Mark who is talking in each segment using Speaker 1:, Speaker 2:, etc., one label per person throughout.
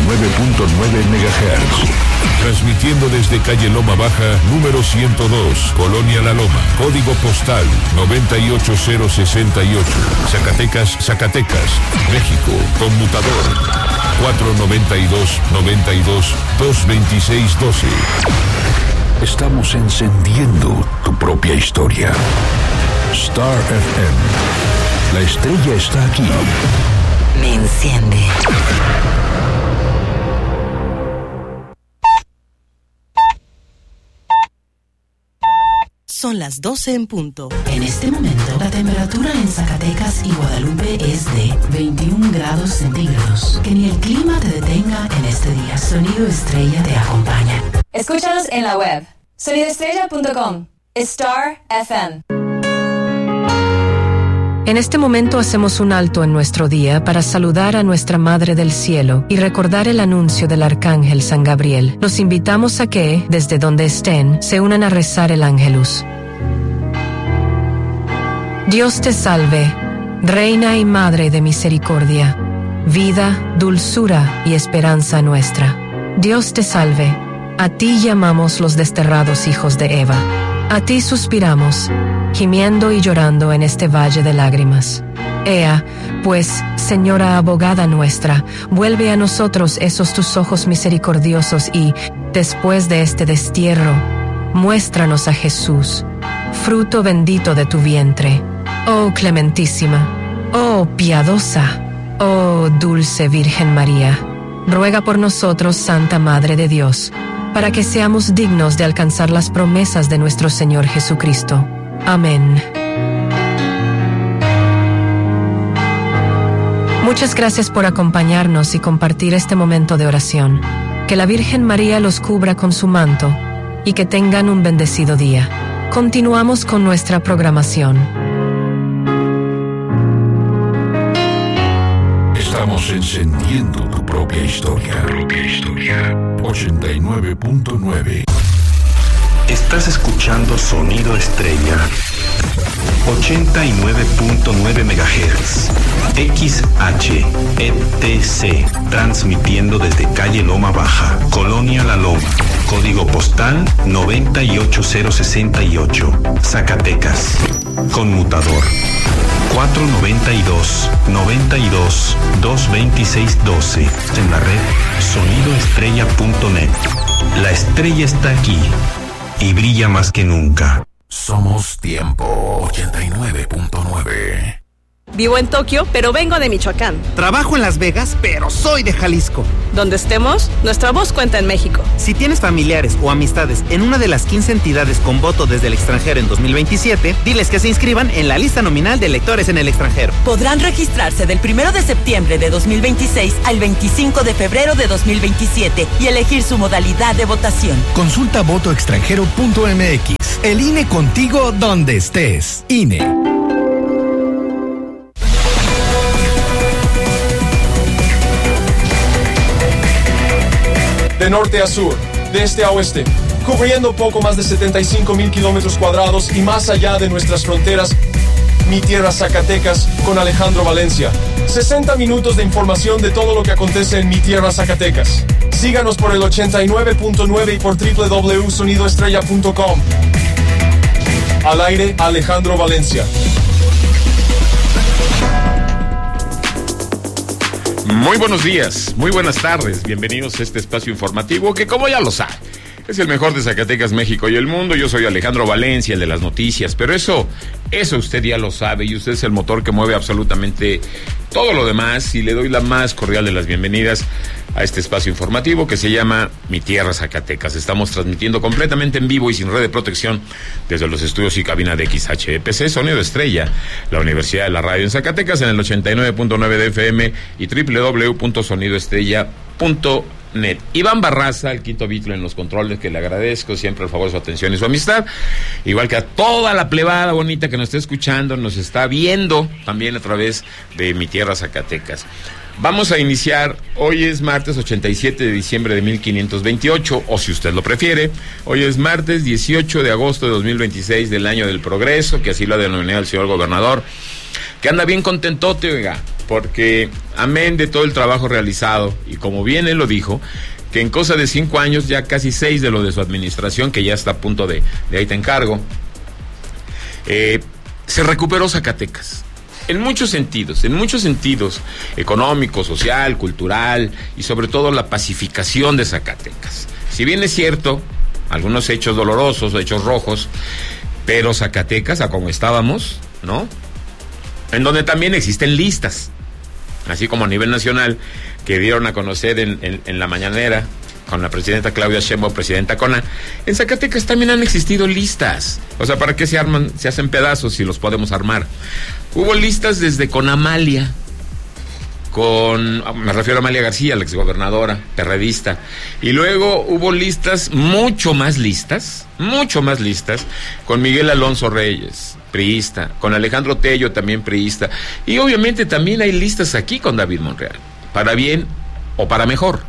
Speaker 1: MHz. Transmitiendo desde calle Loma Baja, número 102, Colonia La Loma. Código postal 98068. Zacatecas, Zacatecas, México. Conmutador 492-92-226-12. Estamos encendiendo tu propia historia. Star FM. La estrella está aquí.
Speaker 2: Me enciende.
Speaker 3: Son las 12 en punto.
Speaker 2: En este momento, la temperatura en Zacatecas y Guadalupe es de 21 grados centígrados. Que ni el clima te detenga en este día. Sonido Estrella te acompaña.
Speaker 4: Escúchanos en la web sonidoestrella.com. Star FM.
Speaker 5: En este momento hacemos un alto en nuestro día para saludar a nuestra Madre del Cielo y recordar el anuncio del Arcángel San Gabriel. Los invitamos a que, desde donde estén, se unan a rezar el Ángelus. Dios te salve, Reina y Madre de misericordia, vida, dulzura y esperanza nuestra. Dios te salve, a ti llamamos los desterrados hijos de Eva. A ti suspiramos, gimiendo y llorando en este valle de lágrimas. Ea, pues, Señora abogada nuestra, vuelve a nosotros esos tus ojos misericordiosos y, después de este destierro, muéstranos a Jesús, fruto bendito de tu vientre. Oh clementísima, oh piadosa, oh dulce Virgen María, ruega por nosotros, Santa Madre de Dios, para que seamos dignos de alcanzar las promesas de nuestro Señor Jesucristo. Amén. Muchas gracias por acompañarnos y compartir este momento de oración. Que la Virgen María los cubra con su manto y que tengan un bendecido día. Continuamos con nuestra programación.
Speaker 1: Estamos encendiendo tu propia historia. 89.9.
Speaker 6: Estás escuchando Sonido Estrella. 89.9 MHz. XHETC. Transmitiendo desde calle Loma Baja, Colonia La Loma. Código postal 98068. Zacatecas. Conmutador 492-92-226-12. En la red sonidoestrella.net. La estrella está aquí y brilla más que nunca.
Speaker 1: Somos Tiempo 89.9.
Speaker 3: Vivo en Tokio, pero vengo de Michoacán.
Speaker 7: Trabajo en Las Vegas, pero soy de Jalisco.
Speaker 3: Donde estemos, nuestra voz cuenta en México.
Speaker 7: Si tienes familiares o amistades en una de las 15 entidades con voto desde el extranjero en 2027, diles que se inscriban en la lista nominal de electores en el extranjero.
Speaker 8: Podrán registrarse del 1 de septiembre de 2026 al 25 de febrero de 2027 y elegir su modalidad de votación.
Speaker 9: Consulta votoextranjero.mx. El INE contigo donde estés. INE.
Speaker 10: De norte a sur, de este a oeste, cubriendo poco más de 75,000 kilómetros cuadrados y más allá de nuestras fronteras, Mi Tierra Zacatecas con Alejandro Valencia. 60 minutos de información de todo lo que acontece en Mi Tierra Zacatecas. Síganos por el 89.9 y por www.sonidoestrella.com. Al aire, Alejandro Valencia.
Speaker 11: Muy buenos días, muy buenas tardes, bienvenidos a este espacio informativo que, como ya lo sabe, es el mejor de Zacatecas, México y el mundo. Yo soy Alejandro Valencia, el de las noticias, pero eso usted ya lo sabe y usted es el motor que mueve absolutamente todo lo demás, y le doy la más cordial de las bienvenidas a este espacio informativo que se llama Mi Tierra Zacatecas. Estamos transmitiendo completamente en vivo y sin red de protección desde los estudios y cabina de XHPC, Sonido Estrella, la Universidad de la Radio en Zacatecas, en el 89.9 de FM y www.sonidoestrella.net. Iván Barraza, el quinto Beatle en los controles, que le agradezco siempre el favor de su atención y su amistad, igual que a toda la plebada bonita que nos está escuchando, nos está viendo también a través de Mi Tierra Zacatecas. Vamos a iniciar, hoy es martes 87 de diciembre de 1528, o si usted lo prefiere, hoy es martes 18 de agosto de 2026 del año del progreso, que así lo ha denominado el señor gobernador, que anda bien contentote, oiga, porque amén de todo el trabajo realizado, y como bien él lo dijo, que en cosa de 5 años, ya casi 6 de lo de su administración, que ya está a punto de ahí te encargo, se recuperó Zacatecas. En muchos sentidos, económico, social, cultural, y sobre todo la pacificación de Zacatecas. Si bien es cierto, algunos hechos dolorosos, hechos rojos, pero Zacatecas, a como estábamos, ¿no? En donde también existen listas, así como a nivel nacional, que dieron a conocer en la mañanera, con la presidenta Claudia Sheinbaum, presidenta CONA. En Zacatecas también han existido listas. O sea, ¿para qué se hacen pedazos si los podemos armar? Hubo listas desde con Amalia, me refiero a Amalia García, la exgobernadora, perredista. Y luego hubo listas, mucho más listas, con Miguel Alonso Reyes, priista, con Alejandro Tello, también priista. Y obviamente también hay listas aquí con David Monreal, para bien o para mejor.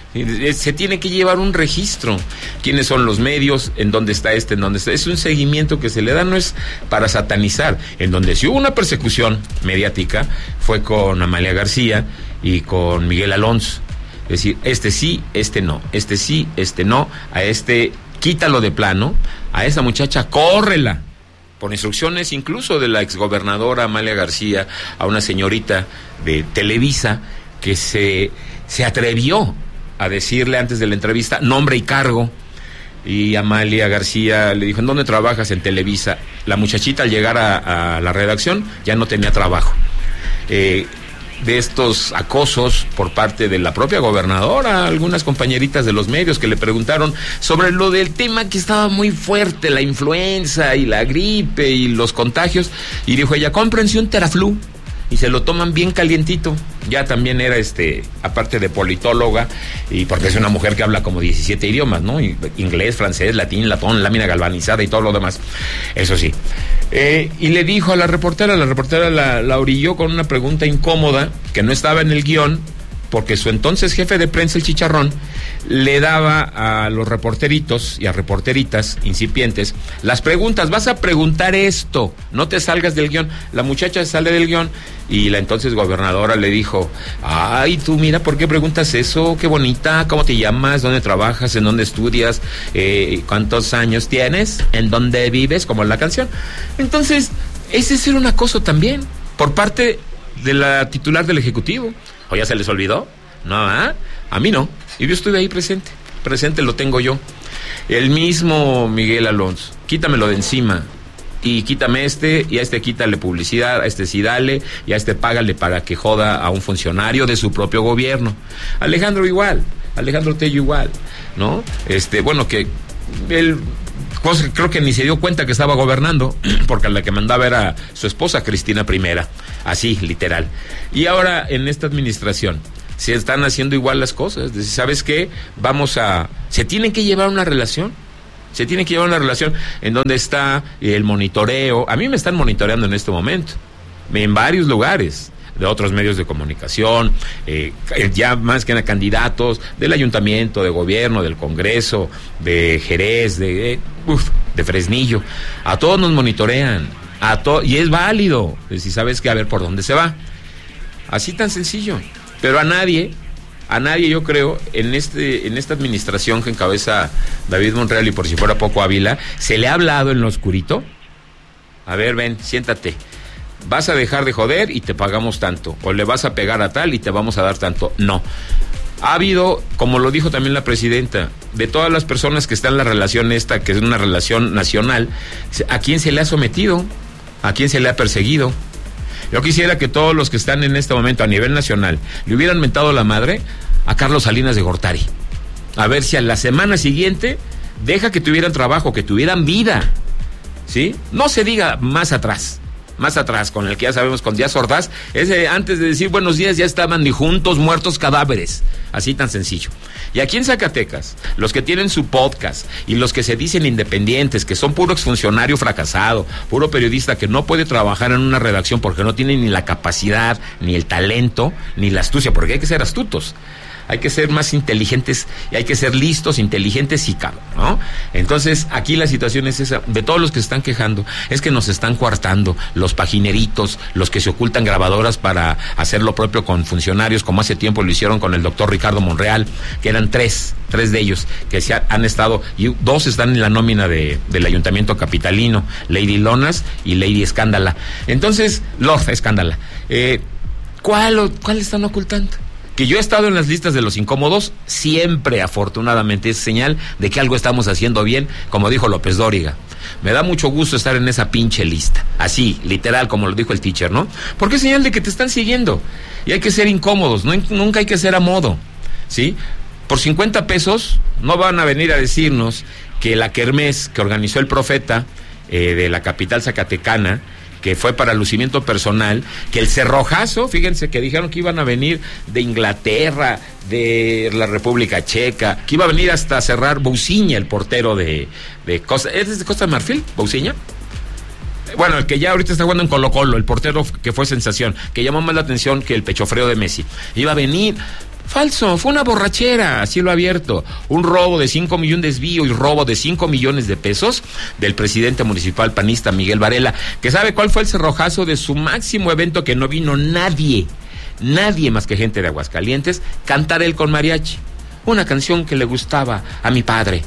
Speaker 11: Se tiene que llevar un registro, quiénes son los medios, en dónde está en dónde está. Es un seguimiento que se le da, no es para satanizar. En donde sí hubo una persecución mediática fue con Amalia García y con Miguel Alonso. Es decir, este sí, este no, este sí, este no, a este quítalo de plano, a esa muchacha córrela, por instrucciones incluso de la exgobernadora Amalia García, a una señorita de Televisa que se atrevió a decirle antes de la entrevista nombre y cargo, y Amalia García le dijo: ¿en dónde trabajas? En Televisa. La muchachita, al llegar a la redacción, ya no tenía trabajo. De estos acosos por parte de la propia gobernadora, algunas compañeritas de los medios que le preguntaron sobre lo del tema que estaba muy fuerte, la influenza y la gripe y los contagios, y dijo ella: cómprense un Teraflu, y se lo toman bien calientito. Ya también era aparte de politóloga, y porque es una mujer que habla como 17 idiomas, ¿no? Inglés, francés, latín, latón, lámina galvanizada y todo lo demás. Eso sí. Y le dijo a la reportera la orilló con una pregunta incómoda que no estaba en el guión, porque su entonces jefe de prensa, el Chicharrón, le daba a los reporteritos y a reporteritas incipientes las preguntas: vas a preguntar esto, no te salgas del guión. La muchacha sale del guión y la entonces gobernadora le dijo: ay, tú mira, ¿por qué preguntas eso? Qué bonita, ¿cómo te llamas? ¿Dónde trabajas? ¿En dónde estudias? ¿Cuántos años tienes? ¿En dónde vives? Como en la canción. Entonces, ese es un acoso también por parte de la titular del Ejecutivo. ¿O ya se les olvidó? No, a mí no. Y yo estuve ahí presente lo tengo yo. El mismo Miguel Alonso: quítamelo de encima, y quítame y a quítale publicidad, a sí dale, y a págale para que joda a un funcionario de su propio gobierno. Alejandro Tello igual, ¿no? Bueno, que él creo que ni se dio cuenta que estaba gobernando, porque la que mandaba era su esposa Cristina I, así, literal. Y ahora en esta administración se están haciendo igual las cosas. ¿Sabes qué? Se tiene que llevar una relación. En donde está el monitoreo. A mí me están monitoreando en este momento, en varios lugares, de otros medios de comunicación, ya más que candidatos del ayuntamiento, de gobierno, del Congreso, de Jerez, de Fresnillo. A todos nos monitorean, y es válido. Si sabes que a ver por dónde se va. Así tan sencillo. Pero a nadie yo creo, en esta administración que encabeza David Monreal, y por si fuera poco Ávila, se le ha hablado en lo oscurito: a ver, ven, siéntate, vas a dejar de joder y te pagamos tanto, o le vas a pegar a tal y te vamos a dar tanto. No. Ha habido, como lo dijo también la presidenta, de todas las personas que están en la relación que es una relación nacional, ¿a quién se le ha sometido? ¿A quién se le ha perseguido? Yo quisiera que todos los que están en este momento a nivel nacional le hubieran mentado la madre a Carlos Salinas de Gortari. A ver si a la semana siguiente deja que tuvieran trabajo, que tuvieran vida, ¿sí? No se diga más atrás, con el que ya sabemos, con Díaz Ordaz, antes de decir buenos días ya estaban ni juntos, muertos, cadáveres, así tan sencillo. Y aquí en Zacatecas, los que tienen su podcast y los que se dicen independientes, que son puro exfuncionario fracasado, puro periodista que no puede trabajar en una redacción porque no tiene ni la capacidad, ni el talento, ni la astucia, porque hay que ser astutos. hay que ser más inteligentes y hay que ser listos, inteligentes y cabrón, ¿no? Entonces, aquí la situación es esa, de todos los que se están quejando, es que nos están coartando los pagineritos, los que se ocultan grabadoras para hacer lo propio con funcionarios, como hace tiempo lo hicieron con el doctor Ricardo Monreal, que eran tres de ellos, que han estado, y 2 están en la nómina del Ayuntamiento Capitalino, Lady Lonas y Lady Escándala. Entonces, Lord Escándala, ¿cuál están ocultando? Que yo he estado en las listas de los incómodos, siempre, afortunadamente, es señal de que algo estamos haciendo bien, como dijo López Dóriga. Me da mucho gusto estar en esa pinche lista, así, literal, como lo dijo el teacher, ¿no? Porque es señal de que te están siguiendo, y hay que ser incómodos, nunca hay que ser a modo, ¿sí? Por 50 pesos no van a venir a decirnos que la kermés que organizó el Profeta de la capital zacatecana, que fue para lucimiento personal, que el cerrojazo, fíjense que dijeron que iban a venir de Inglaterra, de la República Checa, que iba a venir hasta cerrar Bousiña, el portero de Costa, ¿es de Costa de Marfil, Bousiña? Bueno, el que ya ahorita está jugando en Colo-Colo, el portero que fue sensación, que llamó más la atención que el pechofreo de Messi, iba a venir. Falso, fue una borrachera, a cielo abierto, un robo de 5 millones, desvío y robo de 5 millones de pesos del presidente municipal panista Miguel Varela, que sabe cuál fue el cerrojazo de su máximo evento, que no vino nadie más que gente de Aguascalientes, cantar él con mariachi, una canción que le gustaba a mi padre,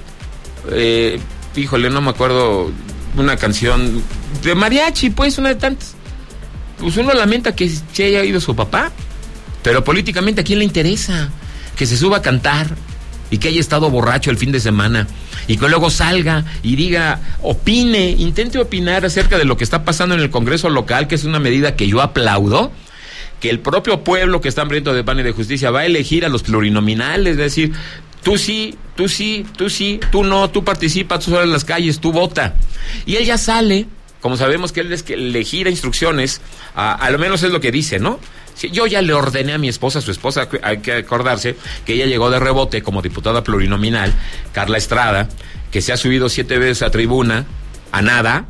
Speaker 11: híjole, no me acuerdo, una canción de mariachi, pues, una de tantas. Pues uno lamenta que se haya ido su papá, pero políticamente, ¿a quién le interesa que se suba a cantar y que haya estado borracho el fin de semana y que luego salga y diga, intente opinar acerca de lo que está pasando en el Congreso local, que es una medida que yo aplaudo, que el propio pueblo que está hambriento de pan y de justicia va a elegir a los plurinominales, es decir, tú sí, tú no, tú participas, tú sales a las calles, tú vota. Y él ya sale, como sabemos que él es que le gira instrucciones, a lo menos es lo que dice, ¿no? Yo ya le ordené a mi esposa, su esposa, hay que acordarse que ella llegó de rebote como diputada plurinominal, Carla Estrada, que se ha subido 7 veces a tribuna, a nada,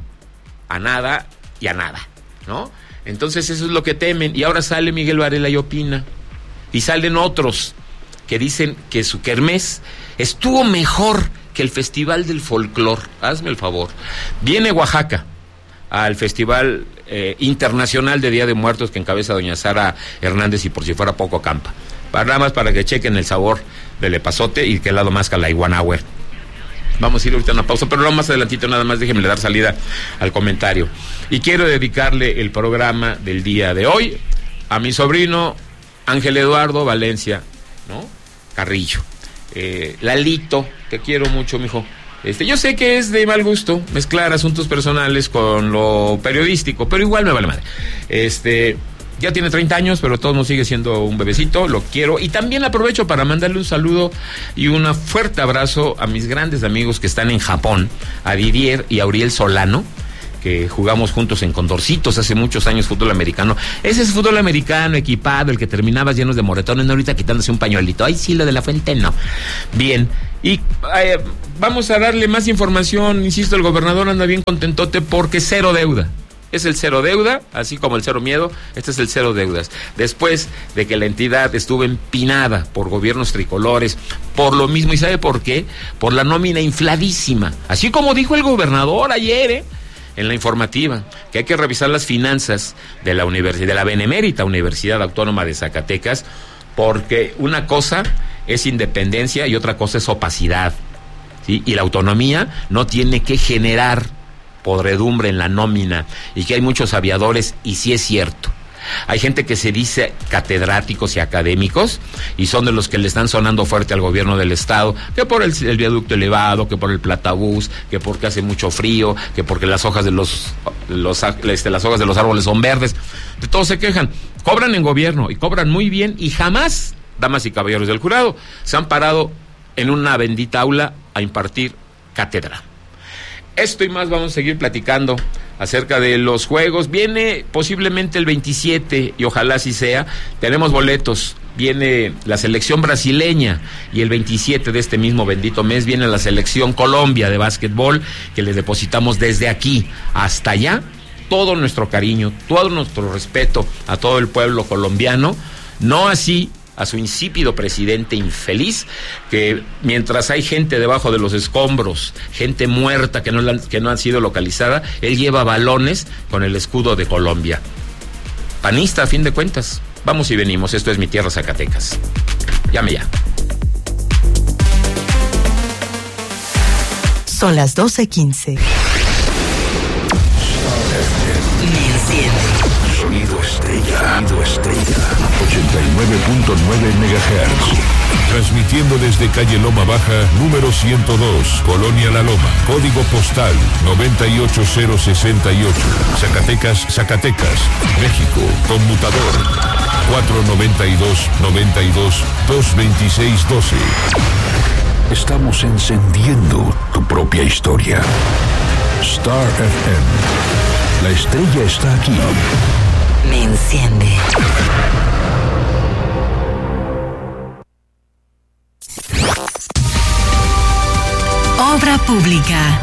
Speaker 11: ¿no? Entonces eso es lo que temen, y ahora sale Miguel Varela y opina, y salen otros que dicen que su kermés estuvo mejor que el Festival del Folclor. Hazme el favor. Viene Oaxaca al Festival Internacional de Día de Muertos que encabeza doña Sara Hernández, y por si fuera poco campa. Nada más para que chequen el sabor del epazote y que lado más que la iguanauer. Vamos a ir ahorita a una pausa, pero no, más adelantito nada más déjenme dar salida al comentario. Y quiero dedicarle el programa del día de hoy a mi sobrino Ángel Eduardo Valencia, ¿no? Carrillo. Lalito, te quiero mucho, mijo. Yo sé que es de mal gusto mezclar asuntos personales con lo periodístico, pero igual me vale madre. Ya tiene 30 años, pero todos nos sigue siendo un bebecito, lo quiero. Y también aprovecho para mandarle un saludo y un fuerte abrazo a mis grandes amigos que están en Japón, a Didier y a Uriel Solano, que jugamos juntos en Condorcitos hace muchos años, fútbol americano. Ese es fútbol americano equipado, el que terminabas llenos de moretones, no ahorita quitándose un pañuelito. Ay, sí, lo de la fuente, no. Bien, y vamos a darle más información. Insisto, el gobernador anda bien contentote porque cero deuda. Es el cero deuda, así como el cero miedo, este es el cero deudas. Después de que la entidad estuvo empinada por gobiernos tricolores, por lo mismo, ¿y sabe por qué? Por la nómina infladísima. Así como dijo el gobernador ayer, en la informativa, que hay que revisar las finanzas de la universidad, de la benemérita Universidad Autónoma de Zacatecas, porque una cosa es independencia y otra cosa es opacidad, ¿sí? Y la autonomía no tiene que generar podredumbre en la nómina, y que hay muchos aviadores, y sí es cierto. Hay gente que se dice catedráticos y académicos y son de los que le están sonando fuerte al gobierno del estado, que por el viaducto elevado, que por el platabús, que porque hace mucho frío, que porque las hojas de las hojas de los árboles son verdes. De todos se quejan. Cobran en gobierno y cobran muy bien, y jamás, damas y caballeros del jurado, se han parado en una bendita aula a impartir cátedra. Esto y más vamos a seguir platicando acerca de los juegos. Viene posiblemente el 27 y ojalá así sea. Tenemos boletos. Viene la selección brasileña y el 27 de este mismo bendito mes viene la selección Colombia de básquetbol, que les depositamos desde aquí hasta allá todo nuestro cariño, todo nuestro respeto a todo el pueblo colombiano. No así a su insípido presidente infeliz, que mientras hay gente debajo de los escombros, gente muerta que no han sido localizada, él lleva balones con el escudo de Colombia. Panista, a fin de cuentas. Vamos y venimos, esto es Mi Tierra, Zacatecas. Llame ya.
Speaker 12: Son las 12:15.
Speaker 1: Sonido estrella. 89.9 MHz. Transmitiendo desde calle Loma Baja, número 102, Colonia La Loma. Código postal 98068. Zacatecas, México. Conmutador 492-92-226-12. Estamos encendiendo tu propia historia. Star FM. La estrella está aquí.
Speaker 12: Me enciende. Obra pública.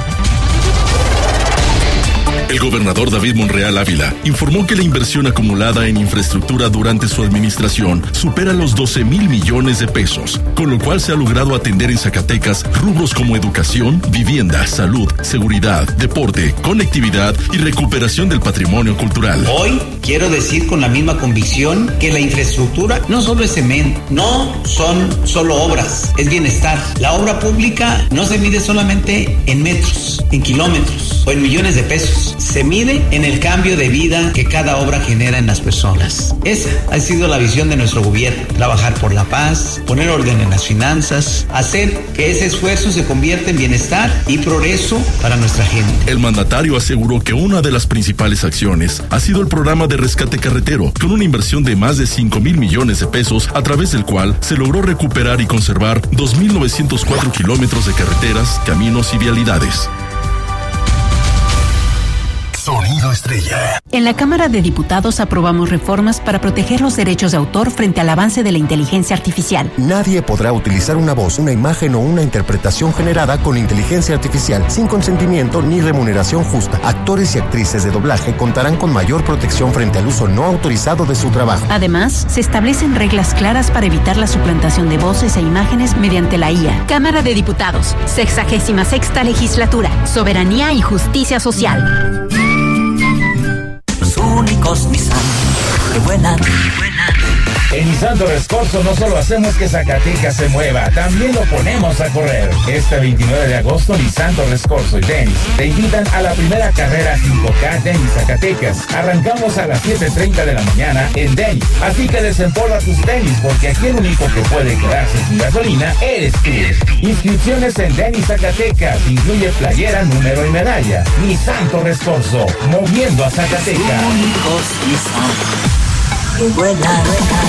Speaker 13: El gobernador David Monreal Ávila informó que la inversión acumulada en infraestructura durante su administración supera los 12,000 millones de pesos, con lo cual se ha logrado atender en Zacatecas rubros como educación, vivienda, salud, seguridad, deporte, conectividad y recuperación del patrimonio cultural.
Speaker 14: Hoy quiero decir con la misma convicción que la infraestructura no solo es cemento, no son solo obras, es bienestar. La obra pública no se mide solamente en metros, en kilómetros o en millones de pesos. Se mide en el cambio de vida que cada obra genera en las personas. Esa ha sido la visión de nuestro gobierno. Trabajar por la paz, poner orden en las finanzas, hacer que ese esfuerzo se convierta en bienestar y progreso para nuestra gente.
Speaker 13: El mandatario aseguró que una de las principales acciones ha sido el programa de rescate carretero, con una inversión de más de 5,000 millones de pesos, a través del cual se logró recuperar y conservar 2,904 kilómetros de carreteras, caminos y vialidades.
Speaker 1: Sonido estrella.
Speaker 15: En la Cámara de Diputados aprobamos reformas para proteger los derechos de autor frente al avance de la inteligencia artificial.
Speaker 16: Nadie podrá utilizar una voz, una imagen o una interpretación generada con inteligencia artificial sin consentimiento ni remuneración justa. Actores y actrices de doblaje contarán con mayor protección frente al uso no autorizado de su trabajo.
Speaker 15: Además, se establecen reglas claras para evitar la suplantación de voces e imágenes mediante la IA. Cámara de Diputados, 66ª Legislatura, Soberanía y Justicia Social.
Speaker 17: Únicos Nissan que vuelan.
Speaker 18: En Nissan Torres Corso no solo hacemos que Zacatecas se mueva, también lo ponemos a correr. Este 29 de agosto, Nissan Torres Corso y Dennis te invitan a la primera carrera 5K Dennis Zacatecas. Arrancamos a las 7:30 de la mañana en Dennis. Así que desempolva tus tenis, porque aquí el único que puede quedarse sin gasolina eres tú. Inscripciones en Dennis Zacatecas. Incluye playera, número y medalla. Nissan Torres Corso, moviendo a Zacatecas.
Speaker 17: Únicos Nissan que vuelan.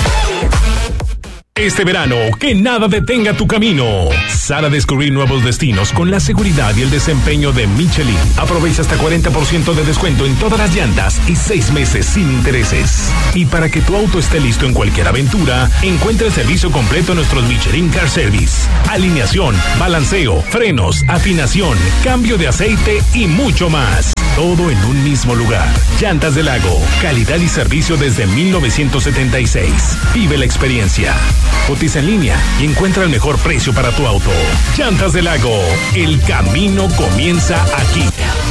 Speaker 19: Este verano, que nada detenga tu camino. Sal a descubrir nuevos destinos con la seguridad y el desempeño de Michelin. Aprovecha hasta 40% de descuento en todas las llantas y 6 meses sin intereses. Y para que tu auto esté listo en cualquier aventura, encuentra el servicio completo en nuestros Michelin Car Service. Alineación, balanceo, frenos, afinación, cambio de aceite y mucho más. Todo en un mismo lugar. Llantas del Lago. Calidad y servicio desde 1976. Vive la experiencia. Cotiza en línea y encuentra el mejor precio para tu auto. Llantas del Lago. El camino comienza aquí.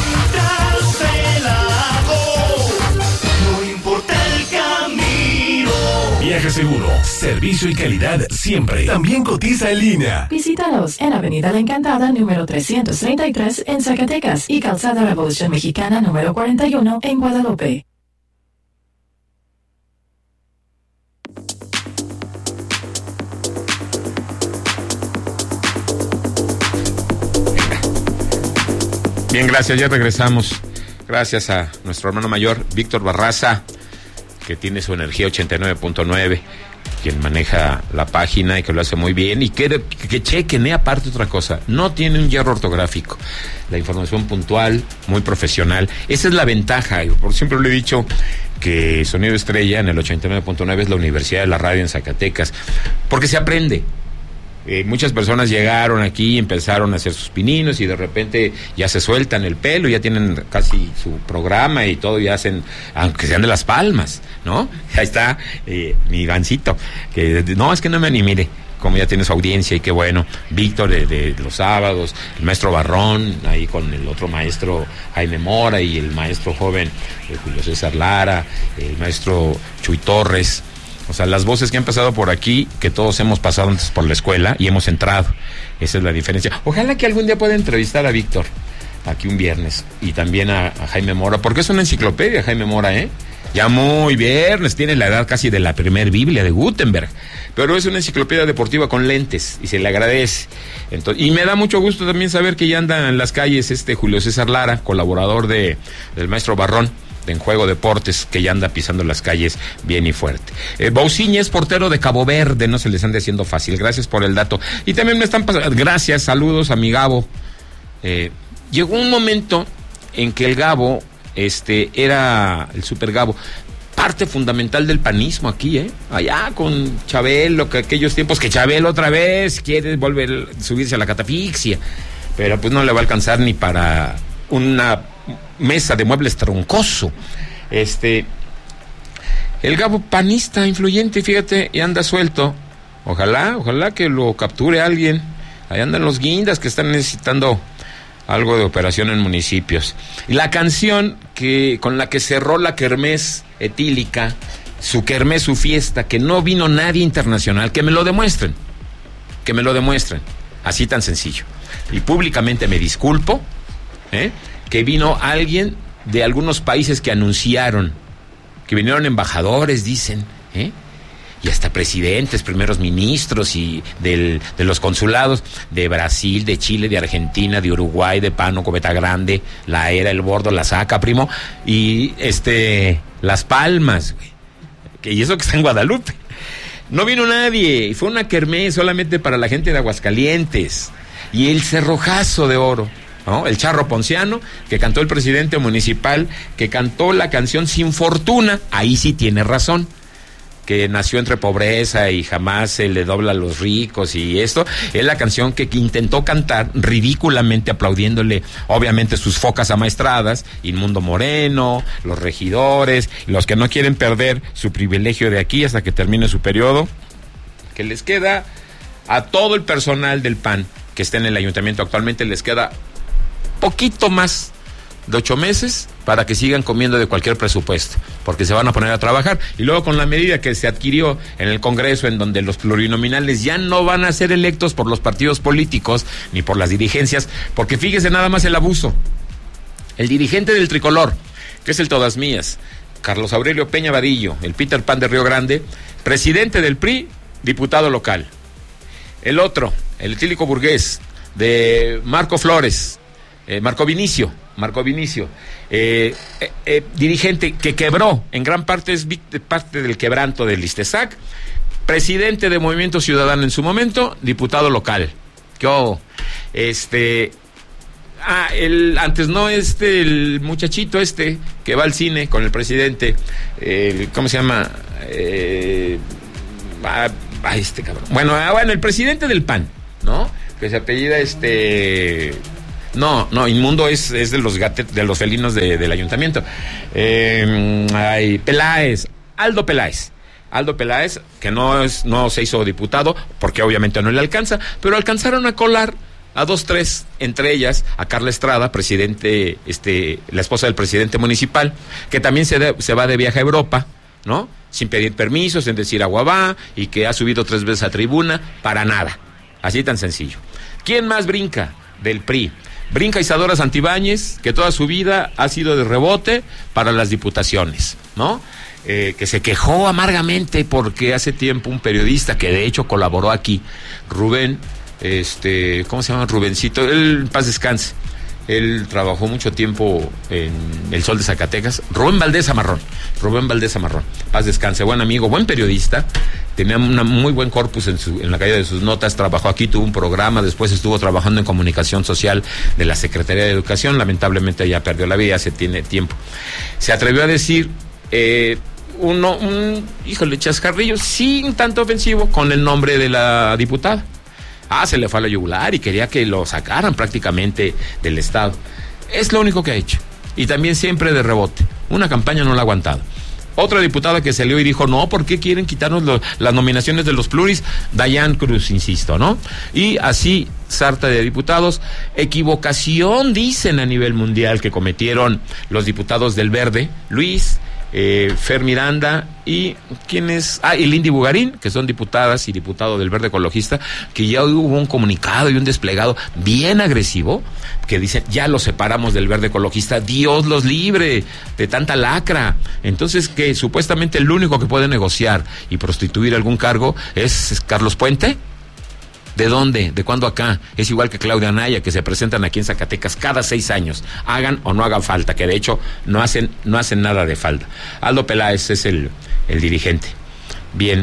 Speaker 17: No importa el camino.
Speaker 19: Viaje seguro, servicio y calidad siempre. También cotiza en línea.
Speaker 2: Visítanos en Avenida La Encantada, número 333 en Zacatecas y Calzada Revolución Mexicana, número 41 en Guadalupe.
Speaker 11: Bien, gracias, ya regresamos. Gracias a nuestro hermano mayor, Víctor Barraza, que tiene su energía 89.9, quien maneja la página y que lo hace muy bien. Y que chequen, aparte otra cosa, no tiene un hierro ortográfico. La información puntual, muy profesional. Esa es la ventaja. Yo por siempre lo he dicho, que Sonido Estrella en el 89.9 es la Universidad de la Radio en Zacatecas, porque se aprende. Muchas personas llegaron aquí y empezaron a hacer sus pininos y de repente ya se sueltan el pelo, ya tienen casi su programa y todo, ya hacen, aunque sean de Las Palmas, ¿no? Ahí está mi Ivancito, que no, es que no me ni mire, como ya tiene su audiencia y qué bueno. Víctor de los sábados, el maestro Barrón, ahí con el otro maestro Jaime Mora y el maestro joven Julio César Lara, el maestro Chuy Torres. O sea, las voces que han pasado por aquí, que todos hemos pasado antes por la escuela y hemos entrado. Esa es la diferencia. Ojalá que algún día pueda entrevistar a Víctor, aquí un viernes, y también a Jaime Mora, porque es una enciclopedia, Jaime Mora, ya muy viernes, tiene la edad casi de la primer Biblia de Gutenberg, pero es una enciclopedia deportiva con lentes, y se le agradece. Entonces, y me da mucho gusto también saber que ya anda en las calles Julio César Lara, colaborador del maestro Barrón, en Juego Deportes, que ya anda pisando las calles bien y fuerte. Bousiña es portero de Cabo Verde, no se les ande haciendo fácil. Gracias por el dato. Y también me están pasando, gracias, saludos a mi Gabo. Llegó un momento en que el Gabo, era el Super Gabo, parte fundamental del panismo aquí, allá con Chabelo, que aquellos tiempos que Chabelo otra vez quiere volver a subirse a la catafixia, pero pues no le va a alcanzar ni para una mesa de muebles troncoso. El Gabo panista influyente, fíjate, y anda suelto. Ojalá que lo capture alguien. Ahí andan los guindas que están necesitando algo de operación en municipios. Y la canción con la que cerró la kermés etílica, su kermés, su fiesta, que no vino nadie internacional, que me lo demuestren, así tan sencillo. Y públicamente me disculpo, que vino alguien de algunos países que anunciaron, que vinieron embajadores, dicen, y hasta presidentes, primeros ministros y de los consulados de Brasil, de Chile, de Argentina, de Uruguay, de Pano, Coveta Grande, La Era, El Bordo, La Saca, primo, y Las Palmas, güey, y eso que está en Guadalupe. No vino nadie, y fue una kermés solamente para la gente de Aguascalientes. Y el cerrojazo de oro, ¿no? El Charro Ponciano, que cantó el presidente municipal, que cantó la canción Sin Fortuna, ahí sí tiene razón, que nació entre pobreza y jamás se le dobla a los ricos, y esto es la canción que intentó cantar ridículamente, aplaudiéndole obviamente sus focas amaestradas, Inmundo Moreno, los regidores, los que no quieren perder su privilegio de aquí hasta que termine su periodo, que les queda a todo el personal del PAN que está en el ayuntamiento actualmente, les queda poquito más de 8 meses para que sigan comiendo de cualquier presupuesto, porque se van a poner a trabajar. Y luego con la medida que se adquirió en el Congreso, en donde los plurinominales ya no van a ser electos por los partidos políticos ni por las dirigencias, porque fíjese nada más el abuso. El dirigente del tricolor, que es el Todas Mías, Carlos Aurelio Peña Vadillo, el Peter Pan de Río Grande, presidente del PRI, diputado local. El otro, el etílico burgués de Marco Flores, Marco Vinicio, dirigente que quebró, en gran parte es parte del quebranto del Listezac, presidente de Movimiento Ciudadano en su momento, diputado local. Antes no, el muchachito que va al cine con el presidente, ¿cómo se llama? Cabrón. Bueno, el presidente del PAN, ¿no? Que se apellida No, Inmundo es de los felinos del ayuntamiento. Aldo Peláez, que no se hizo diputado, porque obviamente no le alcanza, pero alcanzaron a colar a 2-3, entre ellas a Carla Estrada, presidente, la esposa del presidente municipal, que también se va de viaje a Europa, ¿no? Sin pedir permiso, sin decir agua va, y que ha subido 3 veces a tribuna, para nada. Así tan sencillo. ¿Quién más brinca del PRI? Brinca Isadora Santibáñez, que toda su vida ha sido de rebote para las diputaciones, ¿no? Que se quejó amargamente porque hace tiempo un periodista que de hecho colaboró aquí, Rubén, ¿cómo se llama? Rubencito, él, paz descanse. Él trabajó mucho tiempo en El Sol de Zacatecas. Rubén Valdés Amarrón, paz descanse, buen amigo, buen periodista, tenía un muy buen corpus en la caída de sus notas, trabajó aquí, tuvo un programa, después estuvo trabajando en comunicación social de la Secretaría de Educación, lamentablemente ya perdió la vida hace tiempo. Se atrevió a decir un chascarrillo sin tanto ofensivo con el nombre de la diputada. Se le fue a la yugular y quería que lo sacaran prácticamente del Estado. Es lo único que ha hecho. Y también siempre de rebote. Una campaña no la ha aguantado. Otra diputada que salió y dijo, no, ¿por qué quieren quitarnos las nominaciones de los pluris? Dayan Cruz, insisto, ¿no? Y así, sarta de diputados. Equivocación, dicen a nivel mundial, que cometieron los diputados del Verde, Luis, Fer Miranda y y Lindy Bugarín, que son diputadas y diputado del Verde Ecologista, que ya hubo un comunicado y un desplegado bien agresivo, que dicen, ya los separamos del Verde Ecologista, Dios los libre de tanta lacra. Entonces, que supuestamente el único que puede negociar y prostituir algún cargo es Carlos Puente. ¿De dónde? ¿De cuándo acá? Es igual que Claudia Anaya, que se presentan aquí en Zacatecas cada 6 años, hagan o no hagan falta, que de hecho no hacen nada de falta. Aldo Peláez es el dirigente. Bien.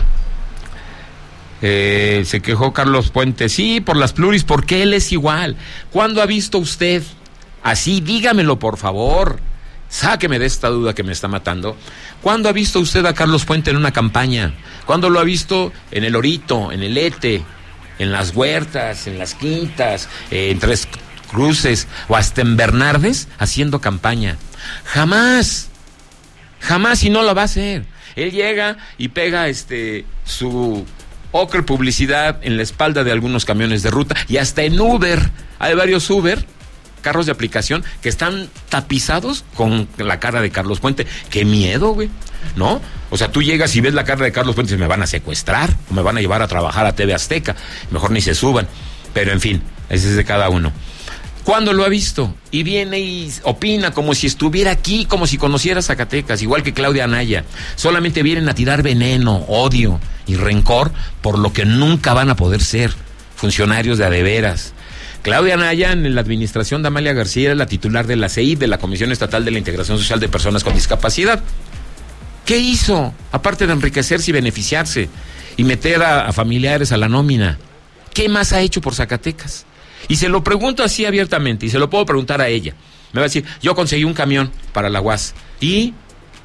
Speaker 11: Se quejó Carlos Puente, sí, por las pluris, porque él es igual. ¿Cuándo ha visto usted? Así, dígamelo, por favor. Sáqueme de esta duda que me está matando. ¿Cuándo ha visto usted a Carlos Puente en una campaña? ¿Cuándo lo ha visto en el Orito, en el Ete, en las Huertas, en las Quintas, en Tres Cruces o hasta en Bernardes haciendo campaña? Jamás, y no lo va a hacer. Él llega y pega su ocre publicidad en la espalda de algunos camiones de ruta y hasta en Uber. Hay varios Uber, carros de aplicación, que están tapizados con la cara de Carlos Puente. ¡Qué miedo, güey! ¿No? O sea, tú llegas y ves la cara de Carlos Puente y me van a secuestrar o me van a llevar a trabajar a TV Azteca. Mejor ni se suban. Pero en fin, ese es de cada uno. ¿Cuándo lo ha visto? Y viene y opina como si estuviera aquí, como si conociera Zacatecas, igual que Claudia Anaya. Solamente vienen a tirar veneno, odio y rencor por lo que nunca van a poder ser funcionarios de a de veras. Claudia Anaya, en la administración de Amalia García, era la titular de la CEID, de la Comisión Estatal de la Integración Social de Personas con Discapacidad. ¿Qué hizo? Aparte de enriquecerse y beneficiarse y meter a familiares a la nómina, ¿qué más ha hecho por Zacatecas? Y se lo pregunto así abiertamente, y se lo puedo preguntar a ella. Me va a decir, yo conseguí un camión para la UAS. ¿Y?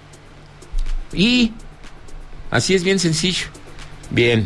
Speaker 11: Así es, bien sencillo. Bien.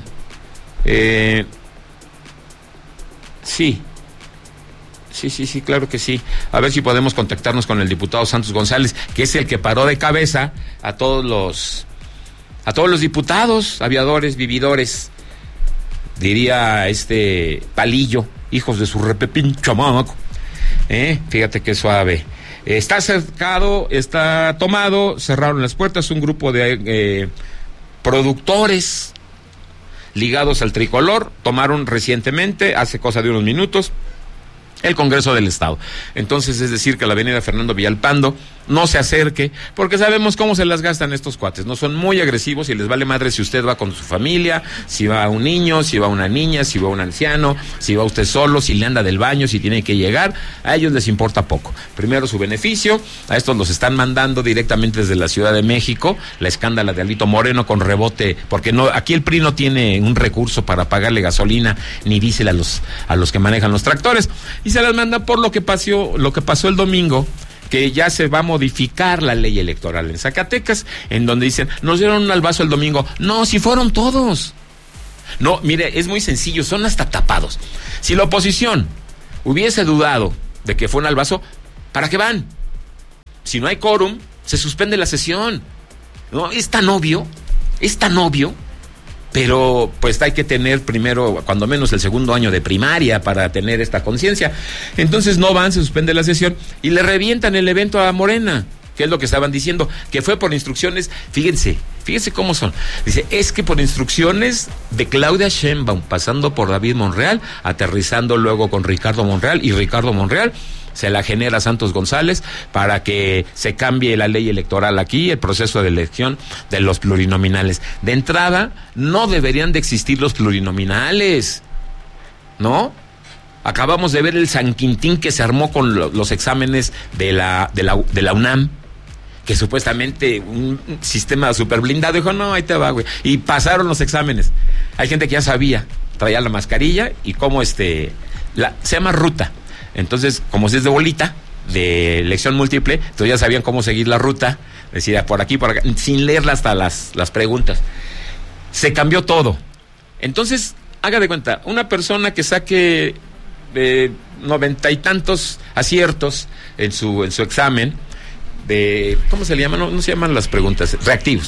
Speaker 11: Sí, claro que sí. A ver si podemos contactarnos con el diputado Santos González, que es el que paró de cabeza a todos los diputados, aviadores, vividores, diría Palillo, hijos de su repepincho mamaco. Fíjate qué suave. Está cercado, está tomado, cerraron las puertas un grupo de productores ligados al tricolor, tomaron recientemente, hace cosa de unos minutos, el Congreso del Estado. Entonces, es decir, que la avenida Fernando Villalpando no se acerque, porque sabemos cómo se las gastan estos cuates, no son muy agresivos y les vale madre si usted va con su familia, si va un niño, si va una niña, si va un anciano, si va usted solo, si le anda del baño, si tiene que llegar, a ellos les importa poco. Primero su beneficio, a estos los están mandando directamente desde la Ciudad de México, la escándala de Alito Moreno con rebote, porque no, aquí el PRI no tiene un recurso para pagarle gasolina ni diésel a los que manejan los tractores, y se las manda por lo que pasó el domingo, que ya se va a modificar la ley electoral en Zacatecas, en donde dicen, nos dieron un albazo el domingo. No, si fueron todos. No, mire, es muy sencillo, son hasta tapados. Si la oposición hubiese dudado de que fue un albazo, ¿para qué van? Si no hay quórum, se suspende la sesión. No, es tan obvio, pero pues hay que tener primero, cuando menos el segundo año de primaria para tener esta conciencia. Entonces no van, se suspende la sesión y le revientan el evento a Morena, que es lo que estaban diciendo, que fue por instrucciones, fíjense cómo son. Dice, es que por instrucciones de Claudia Sheinbaum, pasando por David Monreal, aterrizando luego con Ricardo Monreal, y Ricardo Monreal se la genera Santos González para que se cambie la ley electoral aquí, el proceso de elección de los plurinominales. De entrada, no deberían de existir los plurinominales, ¿no? Acabamos de ver el San Quintín que se armó con los exámenes de la UNAM, que supuestamente un sistema super blindado, dijo, no, ahí te va, güey. Y pasaron los exámenes. Hay gente que ya sabía, traía la mascarilla y cómo se llama ruta. Entonces, como si es de bolita, de elección múltiple, entonces ya sabían cómo seguir la ruta, decía por aquí, por acá, sin leer hasta las preguntas. Se cambió todo. Entonces, haga de cuenta, una persona que saque 90 y tantos aciertos en su examen, ¿cómo se le llaman? No se llaman las preguntas, reactivos.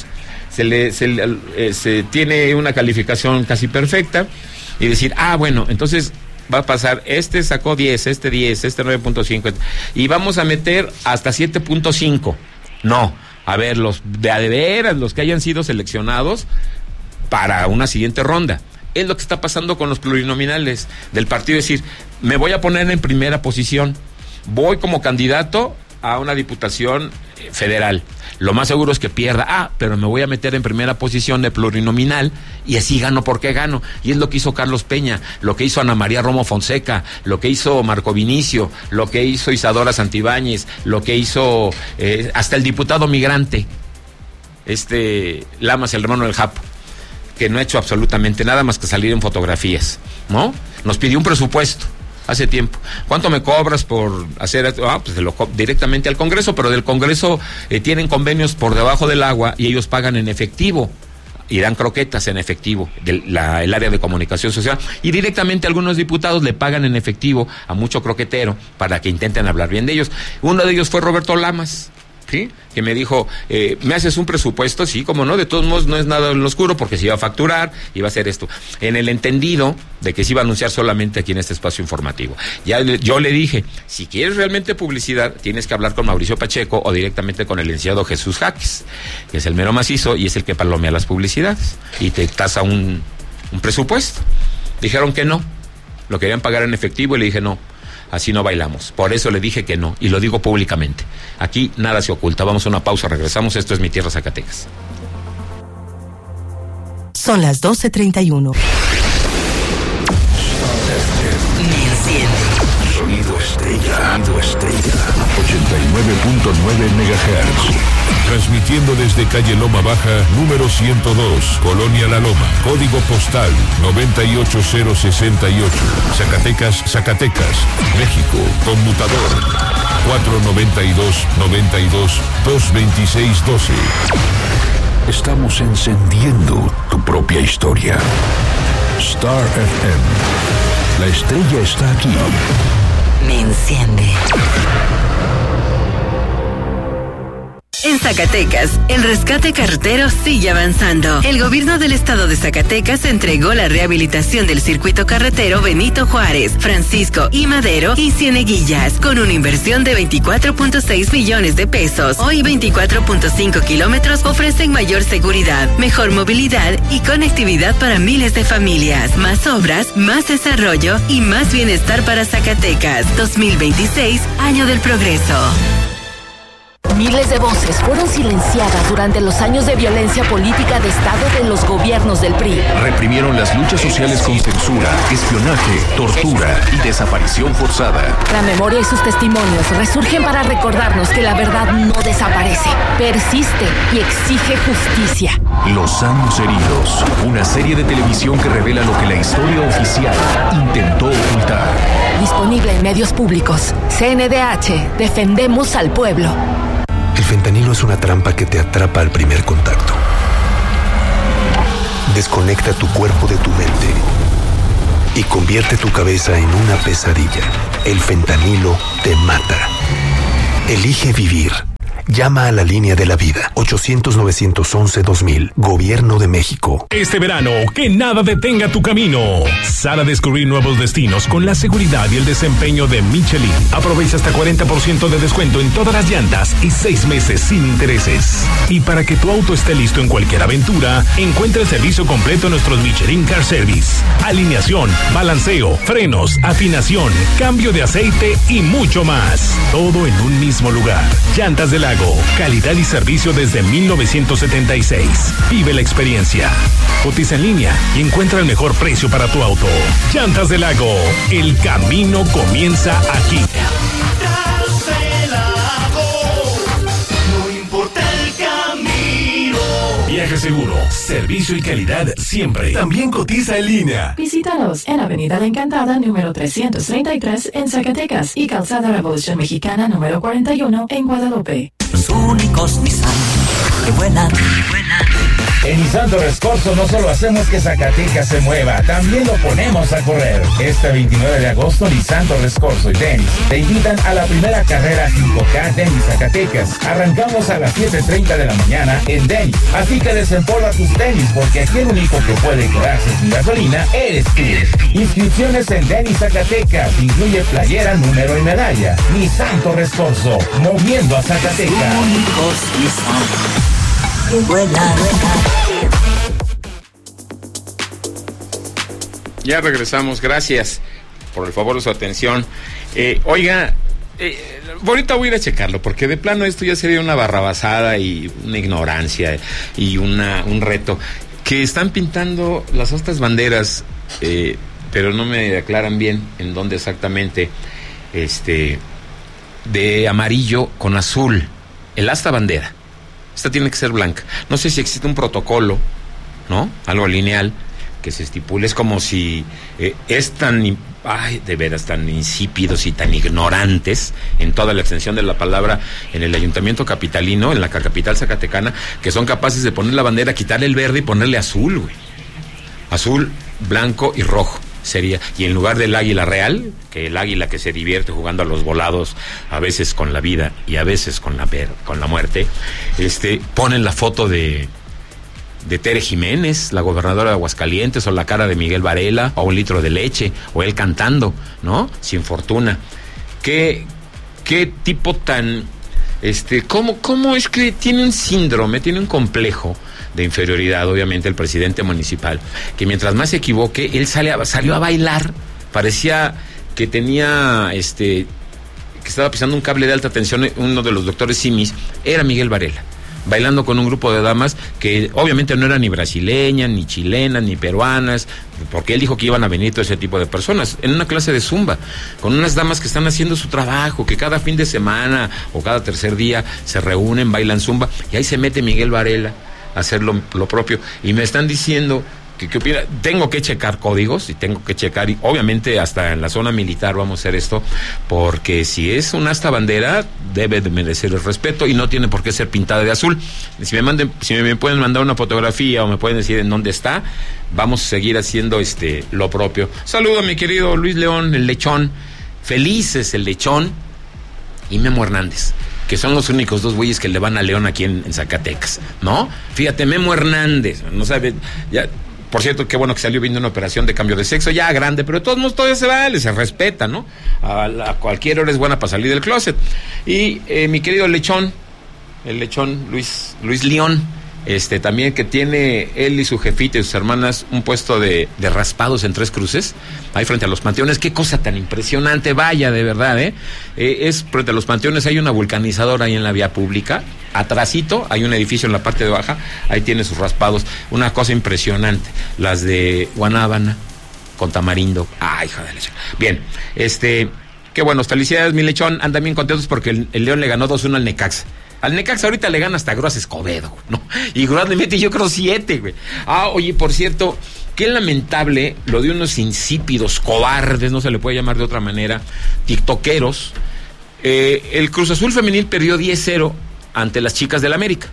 Speaker 11: Se tiene una calificación casi perfecta y decir, bueno, entonces va a pasar, sacó 10, 10, 9.5, y vamos a meter hasta 7.5. No, a ver, los que hayan sido seleccionados para una siguiente ronda. Es lo que está pasando con los plurinominales del partido, es decir, me voy a poner en primera posición, voy como candidato a una diputación federal. Lo más seguro es que pierda, pero me voy a meter en primera posición de plurinominal y así gano porque gano. Y es lo que hizo Carlos Peña, lo que hizo Ana María Romo Fonseca, lo que hizo Marco Vinicio, lo que hizo Isadora Santibáñez, lo que hizo hasta el diputado migrante, Lamas, el hermano del Japo, que no ha hecho absolutamente nada más que salir en fotografías, ¿no? Nos pidió un presupuesto hace tiempo. ¿Cuánto me cobras por hacer esto? Pues directamente al Congreso, pero del Congreso tienen convenios por debajo del agua y ellos pagan en efectivo y dan croquetas en efectivo el área de comunicación social, y directamente algunos diputados le pagan en efectivo a mucho croquetero para que intenten hablar bien de ellos. Uno de ellos fue Roberto Lamas, ¿sí? Que me dijo, ¿me haces un presupuesto? Sí, como no, de todos modos no es nada en lo oscuro porque se iba a facturar, iba a hacer esto, en el entendido de que se iba a anunciar solamente aquí en este espacio informativo. Yo le dije, si quieres realmente publicidad, tienes que hablar con Mauricio Pacheco o directamente con el licenciado Jesús Jaques, que es el mero macizo y es el que palomea las publicidades y te tasa un presupuesto. Dijeron que no, lo querían pagar en efectivo y le dije no. Así no bailamos. Por eso le dije que no, y lo digo públicamente. Aquí nada se oculta. Vamos a una pausa, regresamos. Esto es Mi Tierra, Zacatecas.
Speaker 12: Son las 12:31. Me enciende.
Speaker 1: Sonido estrella. 89.9 MHz. Transmitiendo desde calle Loma Baja, número 102, Colonia La Loma. Código postal 98068. Zacatecas, México. Conmutador 492-92-226-12. Estamos encendiendo tu propia historia. Star FM. La estrella está aquí.
Speaker 12: Me enciende. En Zacatecas, el rescate carretero sigue avanzando. El gobierno del estado de Zacatecas entregó la rehabilitación del circuito carretero Benito Juárez, Francisco y Madero y Cieneguillas, con una inversión de 24.6 millones de pesos. Hoy 24.5 kilómetros ofrecen mayor seguridad, mejor movilidad y conectividad para miles de familias. Más obras, más desarrollo y más bienestar para Zacatecas. 2026, año del progreso.
Speaker 15: Miles de voces fueron silenciadas durante los años de violencia política de Estado de los gobiernos del PRI.
Speaker 13: Reprimieron las luchas sociales con censura, espionaje, tortura y desaparición forzada.
Speaker 15: La memoria y sus testimonios resurgen para recordarnos que la verdad no desaparece, persiste y exige justicia.
Speaker 13: Los años heridos, una serie de televisión que revela lo que la historia oficial intentó ocultar.
Speaker 15: Disponible en medios públicos. CNDH, defendemos al pueblo.
Speaker 20: El fentanilo es una trampa que te atrapa al primer contacto. Desconecta tu cuerpo de tu mente y convierte tu cabeza en una pesadilla. El fentanilo te mata. Elige vivir. Llama a la línea de la vida. 800-911-2000. Gobierno de México.
Speaker 19: Este verano, que nada detenga tu camino. Sal a descubrir nuevos destinos con la seguridad y el desempeño de Michelin. Aprovecha hasta 40% de descuento en todas las llantas y 6 meses sin intereses. Y para que tu auto esté listo en cualquier aventura, encuentra el servicio completo en nuestros Michelin Car Service. Alineación, balanceo, frenos, afinación, cambio de aceite y mucho más. Todo en un mismo lugar. Llantas del Lago. Calidad y servicio desde 1976. Vive la experiencia. Cotiza en línea y encuentra el mejor precio para tu auto. Llantas del Lago. El camino comienza aquí.
Speaker 17: No importa el camino.
Speaker 19: Viaje seguro, servicio y calidad siempre. También cotiza en línea.
Speaker 2: Visítanos en Avenida La Encantada, número 333 en Zacatecas y Calzada Revolución Mexicana, número 41 en Guadalupe.
Speaker 17: Los únicos Nissan que vuelan
Speaker 18: En Nissan Torres Corso no solo hacemos que Zacatecas se mueva, también lo ponemos a correr. Este 29 de agosto, Nissan Torres Corso y Dennis te invitan a la primera carrera 5K Dennis Zacatecas. Arrancamos a las 7:30 de la mañana en Dennis. Así que desempolva tus tenis, porque aquí el único que puede quedarse sin gasolina eres tú. Inscripciones en Dennis Zacatecas. Incluye playera, número y medalla. Nissan Torres Corso, moviendo a Zacatecas.
Speaker 11: Ya regresamos, gracias por el favor de su atención. Oiga, ahorita voy a ir a checarlo, porque de plano esto ya sería una barrabasada y una ignorancia y un reto. Que están pintando las otras banderas, pero no me aclaran bien en dónde exactamente, de amarillo con azul, el asta bandera. Esta tiene que ser blanca. No sé si existe un protocolo, ¿no? Algo lineal que se estipule. Es como si es tan, de veras, tan insípidos y tan ignorantes en toda la extensión de la palabra en el ayuntamiento capitalino, en la capital zacatecana, que son capaces de poner la bandera, quitarle el verde y ponerle azul, güey. Azul, blanco y rojo sería, y en lugar del águila real, que el águila que se divierte jugando a los volados, a veces con la vida y a veces con la muerte, ponen la foto de Tere Jiménez, la gobernadora de Aguascalientes, o la cara de Miguel Varela, o un litro de leche, o él cantando, ¿no? Sin fortuna. ¿Qué tipo tan, cómo es que tiene un síndrome, tiene un complejo de inferioridad, obviamente, el presidente municipal, que mientras más se equivoque, él salió a bailar, parecía que tenía, que estaba pisando un cable de alta tensión. Uno de los doctores Simis era Miguel Varela, bailando con un grupo de damas que obviamente no eran ni brasileñas, ni chilenas, ni peruanas, porque él dijo que iban a venir todo ese tipo de personas, en una clase de zumba, con unas damas que están haciendo su trabajo, que cada fin de semana o cada tercer día se reúnen, bailan zumba, y ahí se mete Miguel Varela a hacer lo propio, y me están diciendo ¿qué opina? Tengo que checar códigos y tengo que checar, y obviamente hasta en la zona militar vamos a hacer esto, porque si es un asta bandera debe de merecer el respeto y no tiene por qué ser pintada de azul. Si me pueden mandar una fotografía o me pueden decir en dónde está, vamos a seguir haciendo lo propio. Saludo a mi querido Luis León, el Lechón, Felices el Lechón y Memo Hernández, que son los únicos dos güeyes que le van a León aquí en Zacatecas, ¿no? Fíjate, Memo Hernández, no sabe, ya, por cierto, qué bueno que salió viendo una operación de cambio de sexo, ya grande, pero de todos modos todavía se vale, se respeta, ¿no? A cualquier hora es buena para salir del closet. Y mi querido Lechón, el Lechón, Luis León, también, que tiene él y su jefita y sus hermanas un puesto de raspados en Tres Cruces, ahí frente a los panteones. Qué cosa tan impresionante, vaya, de verdad, es frente a los panteones, hay una vulcanizadora ahí en la vía pública, atrasito hay un edificio en la parte de baja, ahí tiene sus raspados, una cosa impresionante. Las de Guanábana con tamarindo, ay, joder. Bien, qué bueno, felicidades mi Lechón, andan bien contentos porque el León le ganó 2-1 al Necaxa. Al Necaxa ahorita le gana hasta Groas Escobedo, ¿no? Y Groas le mete, yo creo, 7, güey. Oye, por cierto, qué lamentable lo de unos insípidos, cobardes, no se le puede llamar de otra manera, tiktokeros. El Cruz Azul femenil perdió 10-0 ante las chicas del América.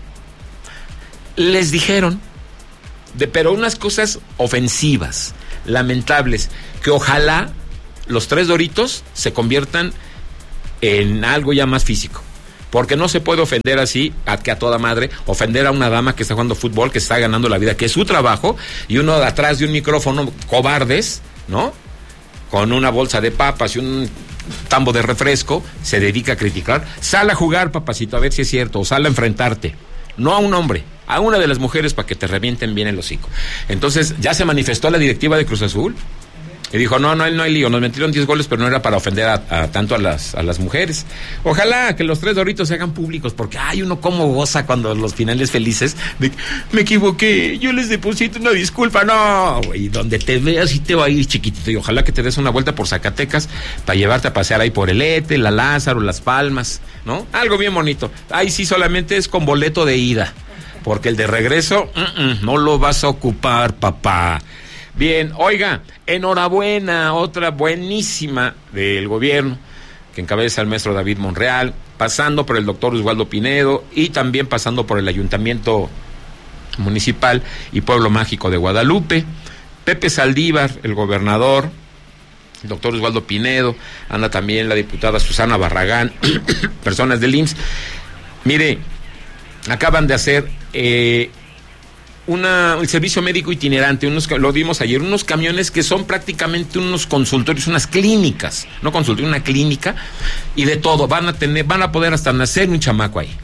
Speaker 11: Les dijeron, pero unas cosas ofensivas, lamentables, que ojalá los 3 Doritos se conviertan en algo ya más físico. Porque no se puede ofender así, a toda madre, ofender a una dama que está jugando fútbol, que está ganando la vida, que es su trabajo, y uno de atrás de un micrófono, cobardes, ¿no? Con una bolsa de papas y un tambo de refresco, se dedica a criticar. Sal a jugar, papacito, a ver si es cierto, o sal a enfrentarte. No a un hombre, a una de las mujeres, para que te revienten bien el hocico. Entonces, ya se manifestó la directiva de Cruz Azul, y dijo, no hay lío, nos metieron 10 goles, pero no era para ofender tanto a las mujeres. Ojalá que los 3 Doritos se hagan públicos, porque uno como goza cuando los finales felices, me equivoqué, yo les deposito una disculpa, no, güey, donde te veas y te va a ir chiquitito, y ojalá que te des una vuelta por Zacatecas para llevarte a pasear ahí por el Ete, la Lázaro, Las Palmas, ¿no? Algo bien bonito. Ahí sí solamente es con boleto de ida, porque el de regreso, no lo vas a ocupar, papá. Bien, oiga, enhorabuena, otra buenísima del gobierno, que encabeza el maestro David Monreal, pasando por el doctor Osvaldo Pinedo y también pasando por el ayuntamiento municipal y Pueblo Mágico de Guadalupe. Pepe Saldívar, el gobernador, el doctor Osvaldo Pinedo, anda también la diputada Susana Barragán, personas del IMSS. Mire, acaban de hacer el servicio médico itinerante, lo vimos ayer, unos camiones que son prácticamente unos consultorios, unas clínicas, no consultorio, una clínica, y de todo, van a poder hasta nacer un chamaco ahí.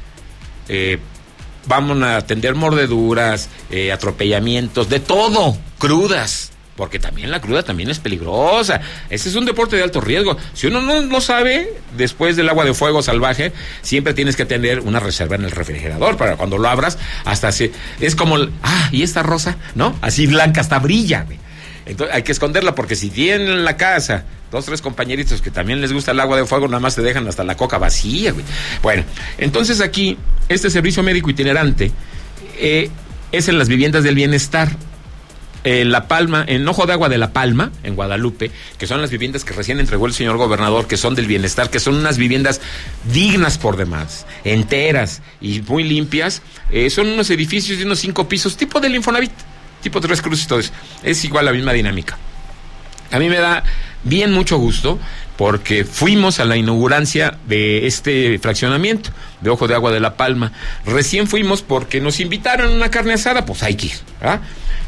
Speaker 11: Vamos a atender mordeduras, atropellamientos, de todo, crudas, porque también la cruda también es peligrosa. Ese es un deporte de alto riesgo. Si uno no sabe, después del agua de fuego salvaje, siempre tienes que tener una reserva en el refrigerador para cuando lo abras, hasta así, es como, y esta rosa, ¿no? Así blanca, hasta brilla, güey. Entonces hay que esconderla, porque si tienen en la casa 2, 3 compañeritos que también les gusta el agua de fuego, nada más te dejan hasta la coca vacía, güey. Bueno, entonces aquí, este servicio médico itinerante es en las viviendas del bienestar. La Palma, en Ojo de Agua de La Palma, en Guadalupe, que son las viviendas que recién entregó el señor gobernador, que son del bienestar, que son unas viviendas dignas por demás, enteras y muy limpias. Son unos edificios de unos 5 pisos, tipo del Infonavit, tipo 3 cruces y todo eso. Es igual la misma dinámica. A mí me da bien mucho gusto, porque fuimos a la inaugurancia de este fraccionamiento de Ojo de Agua de La Palma. Recién fuimos porque nos invitaron a una carne asada, pues hay que ir, ¿verdad?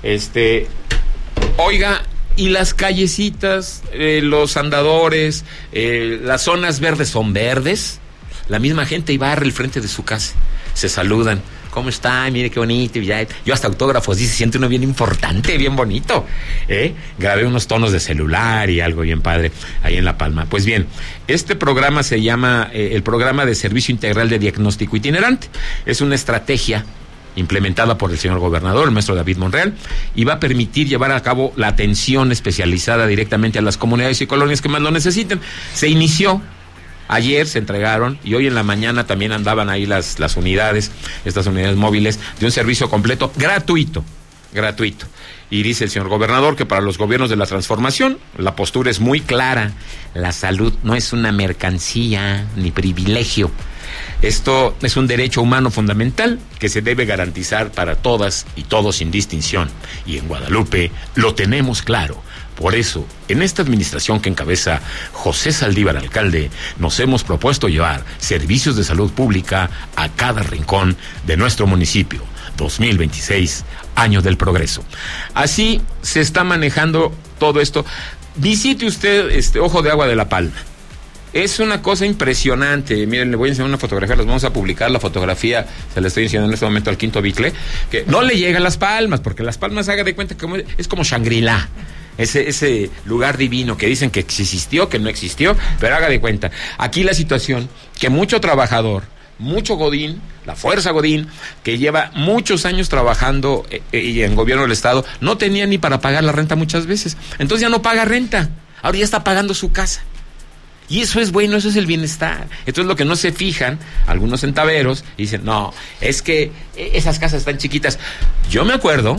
Speaker 11: Oiga, y las callecitas, los andadores, las zonas verdes son verdes. La misma gente iba al frente de su casa, se saludan. ¿Cómo está? Mire qué bonito. Yo hasta autógrafos, se siente uno bien importante, bien bonito. Grabé unos tonos de celular y algo bien padre ahí en La Palma. Pues bien, este programa se llama el Programa de Servicio Integral de Diagnóstico Itinerante. Es una estrategia implementada por el señor gobernador, el maestro David Monreal, y va a permitir llevar a cabo la atención especializada directamente a las comunidades y colonias que más lo necesiten. Se inició ayer, se entregaron, y hoy en la mañana también andaban ahí las unidades, estas unidades móviles, de un servicio completo gratuito. Y dice el señor gobernador que para los gobiernos de la transformación, la postura es muy clara: la salud no es una mercancía ni privilegio. Esto es un derecho humano fundamental que se debe garantizar para todas y todos sin distinción. Y en Guadalupe lo tenemos claro. Por eso, en esta administración que encabeza José Saldívar, alcalde, nos hemos propuesto llevar servicios de salud pública a cada rincón de nuestro municipio. 2026, año del progreso. Así se está manejando todo esto. Visite usted Ojo de Agua de La Palma. Es una cosa impresionante. Miren, le voy a enseñar una fotografía, las vamos a publicar. La fotografía se la estoy enseñando en este momento al Quinto Bicle, que no le llega a Las Palmas, porque Las Palmas, haga de cuenta que es como Shangri-La, ese lugar divino que dicen que existió, que no existió, pero haga de cuenta. Aquí la situación, que mucho trabajador, mucho godín, la fuerza godín, que lleva muchos años trabajando en gobierno del estado, no tenía ni para pagar la renta muchas veces. Entonces ya no paga renta, ahora ya está pagando su casa. Y eso es bueno, eso es el bienestar. Entonces lo que no se fijan algunos centaveros, dicen, no, es que esas casas están chiquitas. Yo me acuerdo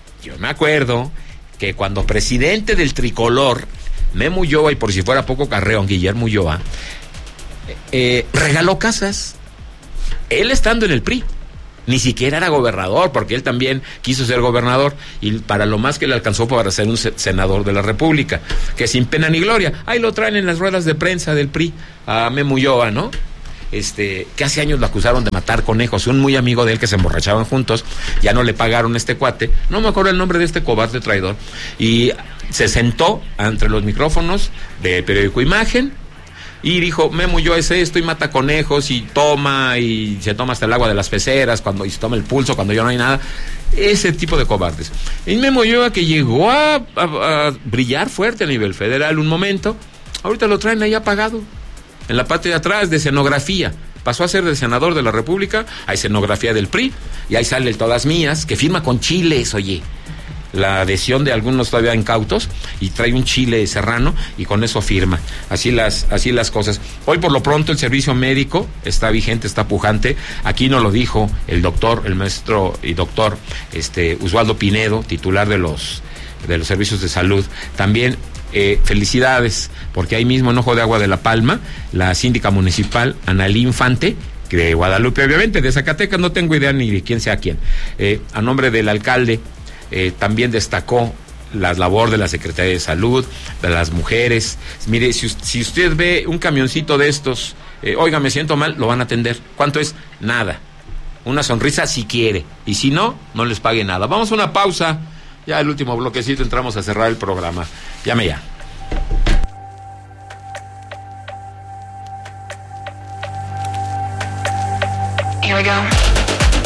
Speaker 11: que cuando presidente del tricolor, Memo Ulloa, y por si fuera poco Carreón, Guillermo Ulloa, regaló casas. Él estando en el PRI. Ni siquiera era gobernador, porque él también quiso ser gobernador, y para lo más que le alcanzó para ser un senador de la República, que sin pena ni gloria. Ahí lo traen en las ruedas de prensa del PRI, a Memo Ulloa, ¿no? Que hace años lo acusaron de matar conejos. Un muy amigo de él, que se emborrachaban juntos, ya no le pagaron a este cuate, no me acuerdo el nombre de este cobarde traidor, y se sentó entre los micrófonos del periódico Imagen y dijo, Memo Ulloa es esto y mata conejos y se toma hasta el agua de las peceras y se toma el pulso cuando ya no hay nada. Ese tipo de cobardes. Y Memo Ulloa, que llegó a brillar fuerte a nivel federal un momento, ahorita lo traen ahí apagado, en la parte de atrás, de escenografía. Pasó a ser del senador de la República a escenografía del PRI, y ahí sale el Todas Mías, que firma con chiles, oye, la adhesión de algunos todavía incautos, y trae un chile serrano y con eso firma. Así las cosas. Hoy por lo pronto el servicio médico está vigente, está pujante. Aquí nos lo dijo el maestro y doctor Osvaldo Pinedo, titular de los servicios de salud. También felicidades, porque ahí mismo en Ojo de Agua de La Palma, la síndica municipal Analí Infante, de Guadalupe, obviamente. De Zacatecas no tengo idea ni de quién sea quién. A nombre del alcalde, también destacó la labor de la Secretaría de Salud, de las mujeres. Mire, si usted ve un camioncito de estos, oiga, me siento mal, lo van a atender. ¿Cuánto es? Nada. Una sonrisa si quiere, y si no, no les pague nada. Vamos a una pausa, ya el último bloquecito, entramos a cerrar el programa. Llame ya.
Speaker 21: Here we go.